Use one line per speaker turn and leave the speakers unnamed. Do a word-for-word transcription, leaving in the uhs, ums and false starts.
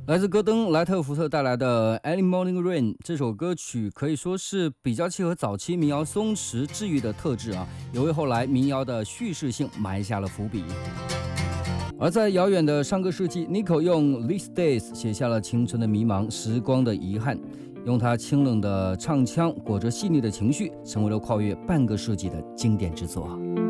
来自戈登·莱特福特带来的《Early Morning Rain》这首歌曲可以说是比较契合早期民谣松弛治愈的特质啊，也为后来民谣的叙事性埋下了伏笔。而在遥远的上个世纪 Nico 用 These Days 写下了青春的迷茫，时光的遗憾，用他清冷的唱腔裹着细腻的情绪，成为了跨越半个世纪的经典之作。